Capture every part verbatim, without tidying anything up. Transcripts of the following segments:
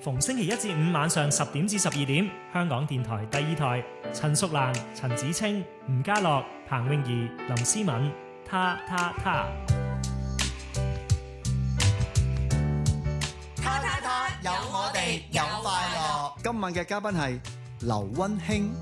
逢星期一至五晚上十點至十二點，香港電台第二台，陳淑蘭、陳子清、吳家樂、彭詠儀、林思敏，他他他。 他他他，有我哋有快樂。 今晚嘅嘉賓係劉溫馨。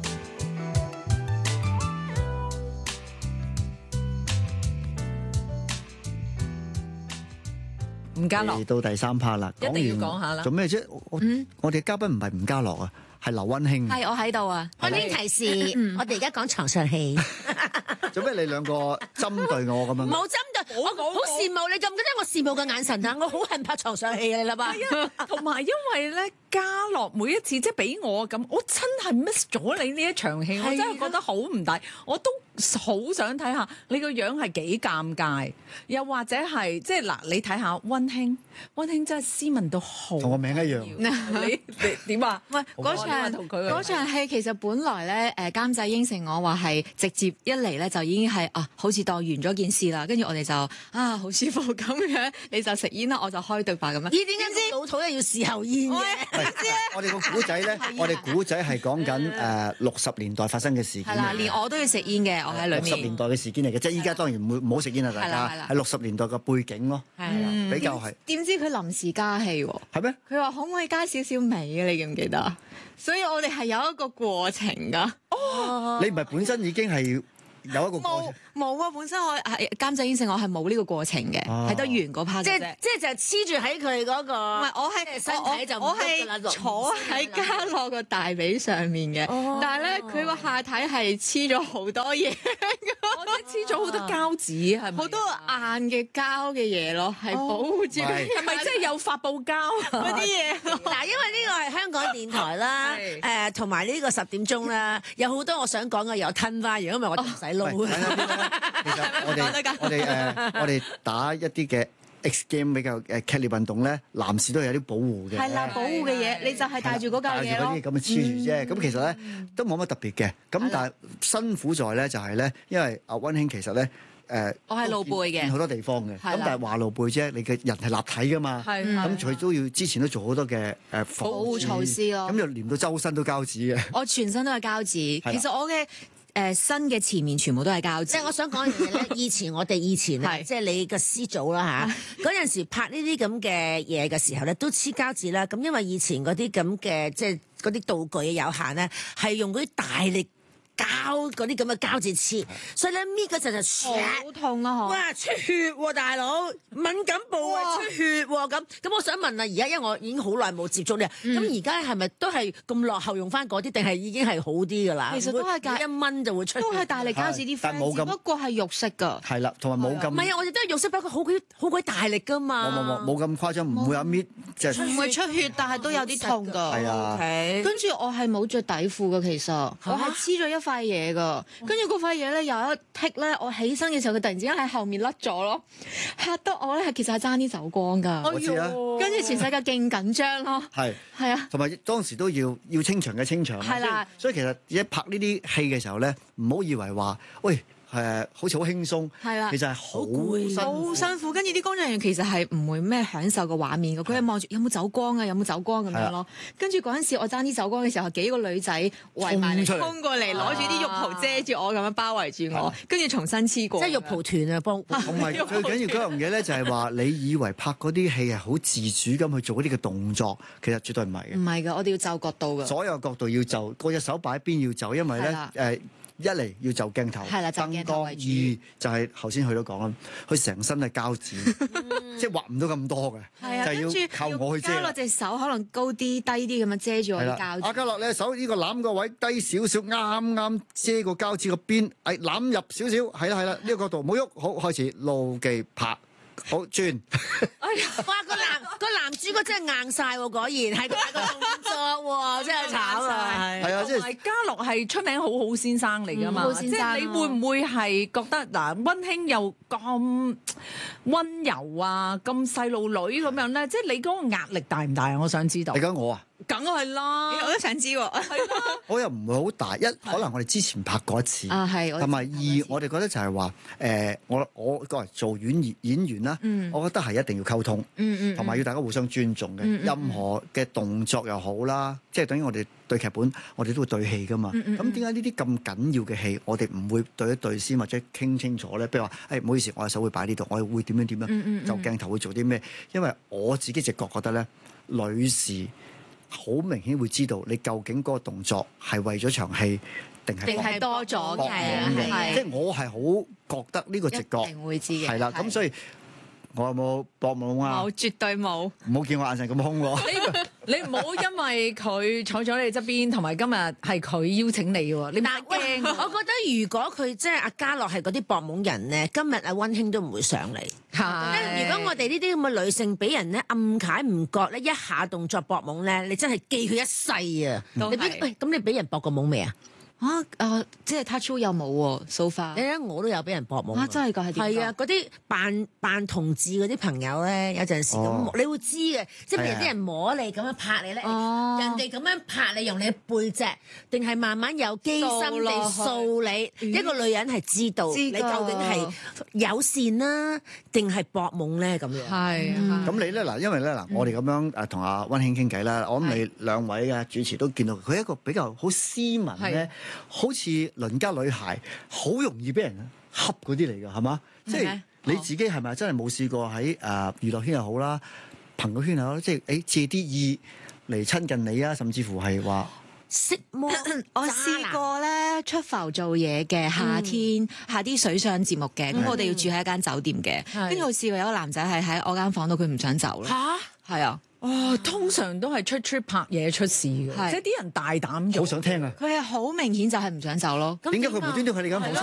吳家樂嚟到第三 part 啦， 一定要講完講下啦。 做咩啫？我我哋嘅嘉賓唔係吳家樂啊，係劉溫馨。 係我喺度啊！ 溫馨提示，我哋而家講床上戲。 做咩你兩個針對我咁樣？ 冇針對，我好羨慕你咁，覺得我羨慕嘅眼神啊！我好恨拍床上戲啊，你啦嘛。 同埋因為咧，家樂每一次即係俾我咁，我真係 miss 咗你呢一場戲，我真係覺得好唔抵，我都好想睇下你個樣係幾尷尬，又或者係即係嗱，你睇下溫馨，溫馨真係斯文到好， 同我名一樣。 你你點啊？ 喂，嗰場嗰場戲其實本來咧，誒監製應承我話係直接一嚟咧就已經係啊，好似當完咗件事啦，跟住我哋就啊好舒服咁樣，你就食煙啦，我就開對白咁樣。 咦？點解老土又要事後煙嘅？ 我哋個古仔咧，我哋古仔係講緊誒六十年代發生嘅事件。 係啦，連我都要食煙嘅，我喺裏面。 六十年代嘅事件嚟嘅，即係依家當然唔會唔好食煙啦，大家係六十年代嘅背景咯， 係比較係。 點知佢臨時加戲喎？ 係咩？ 佢話可唔可以加少少味啊？你記唔記得？所以我哋係有一個過程㗎。 哦，你唔係本身已經係有一個過程。 冇啊！本身我係監製應承我係冇呢個過程嘅，係得完嗰 part 即嘅啫。 即係就黐住喺佢嗰個。 唔係，我係身體就唔我喐㗎啦係坐喺家樂個大髀上面嘅，但係咧佢個下體係黐咗好多嘢， 我哋黐咗好多膠紙，係咪？ 好多硬嘅膠嘅嘢咯，係保護住。 係咪即係有發泡膠嗰啲嘢？ 嗱，因為呢個係香港電台啦，誒同埋呢個十點鐘啦，有好多我想講嘅又吞翻，如果唔係我唔使撈。 其實我哋我哋誒我哋打一啲嘅 X game 比較誒劇烈運動咧，男士都有啲保護嘅。 係啦，保護嘅嘢，你就係帶住嗰嚿嘢咯。 帶住嗰啲咁嘅黐住啫。咁其實咧都冇乜特別嘅。咁但係辛苦在咧就係咧，因為阿溫馨其實咧誒， 我係露背嘅， 好多地方嘅。咁但係話露背啫，你嘅人係立體噶嘛。 係咁佢都要之前都做好多嘅誒保護措施咯。 咁就連到周身都膠紙嘅。 我全身都係膠紙。其實我嘅誒身嘅前面全部都係膠紙。 即係我想講嘅嘢咧，以前我哋以前咧，即係你個師祖啦嚇，嗰陣時拍呢啲咁嘅嘢嘅時候咧，都黐膠紙啦。咁因為以前嗰啲咁嘅即係嗰啲道具有限咧，係用嗰啲大力膠嗰啲咁嘅膠紙黐，所以咧搣嗰陣就好痛啊！ 哇出血喎，大佬敏感部位出血喎，咁咁我想問啊，而家因為我已經好耐冇接觸呢，咁而家係咪都係咁落後用翻嗰啲，定係已經係好啲㗎啦？ 其實都係一蚊就會出， 都係大力膠紙啲 friend，只不過係肉色㗎。 係啦，同埋冇咁。 唔係啊，我哋都係肉色，不過好鬼好鬼大力㗎嘛。 冇冇冇冇咁誇張，唔會有搣即係。 唔會出血，但係都有啲痛㗎。 係啊。 跟住我係冇着底褲㗎，其實我係黐咗一塊嘢㗎。跟住嗰塊嘢咧有一剔咧，我起身嘅時候，佢突然之間喺後面甩咗咯，嚇得我咧係其實係爭啲走光㗎。 我知啊。 跟住全世界勁緊張咯。 係。 係啊。 同埋當時都要要清場嘅清場。 係啦。 所以其實一拍呢啲戲嘅時候咧，唔好以為話喂。誒，好似好輕鬆， 係啦， 其實係好攰， 好辛苦。跟住啲工作人員其實係唔會咩享受個畫面嘅，佢係望住有冇走光啊，有冇走光咁樣咯。跟住嗰陣時，我爭啲走光嘅時候，幾個女仔圍埋嚟衝過嚟，攞住啲浴袍遮住我咁樣包圍住我，跟住重新黐過。 即係浴袍團啊，幫。 同埋最緊要嗰樣嘢咧，就係話你以為拍嗰啲戲係好自主咁去做嗰啲嘅動作，其實絕對唔係嘅。 唔係㗎，我哋要就角度㗎。 所有角度要就，個隻手擺邊要就，因為咧誒。一嚟要就鏡頭， 係啦，就鏡頭為主。 二就係頭先佢都講啦，佢成身係膠紙，即係畫唔到咁多嘅，就要靠我去遮。 加落隻手可能高啲、低啲咁樣遮住我啲膠紙。 阿家樂咧手呢個攬個位低少少，啱啱遮個膠紙個邊，誒攬入少少，係啦係啦，呢個角度冇喐，好開始路記拍。好轉， 哎呀！哇，個男個男主角真係硬曬喎，果然係個動作喎，真係慘啊！ 係啊，即係家樂係出名好好先生嚟㗎嘛，即係你會唔會係覺得嗱溫馨又咁溫柔啊，咁細路女咁樣咧？即係你嗰個壓力大唔大啊？我想知道。 你講我啊？ 梗係啦， 我都想知喎。 我又唔會好大，一可能我哋之前拍過一次， 啊係， 同埋二我哋覺得就係話誒，我我個人做演員演員啦， 嗯我覺得係一定要溝通， 嗯嗯， 同埋要大家互相尊重嘅。 嗯嗯任何嘅動作又好啦，即係等於我哋對劇本，我哋都會對戲噶嘛。 嗯嗯咁點解呢啲咁緊要嘅戲，我哋唔會對一對先或者傾清楚咧？譬如話，誒唔好意思，我嘅手會擺呢度，我會點樣點樣， 嗯嗯嗯就鏡頭會做啲咩？因為我自己直覺覺得咧，女士好明顯會知道你究竟嗰個動作係為咗場戲定係定係多咗搏嘅， 嘅， 係即係我係好覺得呢個直一覺定會知嘅。 係啦。咁所以我有冇搏懵啊？ 冇，絕對冇。 唔好見我眼神咁空喎。 你你唔好因為佢坐咗你側邊，同埋今日係佢邀請你喎，你唔但喂， 驚喎。 我覺得如果佢即係阿嘉樂係嗰啲博懵人咧，今日阿温馨都唔會上嚟。 係如果我哋呢啲咁嘅女性俾人咧暗解唔覺咧，一下動作博懵咧，你真係記佢一世啊！ 都係你俾喂咁你俾人博過懵未啊？ 啊啊，即係 touch wood 又冇喎，so far 你。睇我都有俾人博懵啊，真係㗎，係點㗎？ 係啊，嗰啲扮扮同志嗰啲朋友咧，有陣時咁， 哦你會知嘅，即係譬係啊如啲人摸你咁樣拍你咧， 哦人哋咁樣拍你用你嘅背脊，定係慢慢有機心地掃你，一個女人係知道知㗎你究竟係友善啦，定係博懵咧咁樣。 係嗯咁你咧嗱，因為咧嗱，我哋咁樣誒同阿温馨傾偈啦，我諗你兩位嘅主持都見到佢係一個比較好斯文咧，好似鄰家女孩，好容易俾人恰嗰啲嚟㗎，係嘛？即係咩你自己係咪真係冇試過喺誒娛樂圈又好啦，朋友圈又好啦，即係誒借啲意嚟親近你啊，甚至乎係話色魔， 我試過咧出埠做嘢嘅夏天，下啲水上節目嘅，咁我哋要住喺一間酒店嘅， 係跟住我試過有個男仔係喺我間房度，佢唔想走咯， 嚇！ 係啊， 哦，通常都係出 trip 拍嘢出事嘅， 係即係啲人大膽咗。 好想聽啊！ 佢係好明顯就係唔想走咯。 點解佢無端端喺你間房？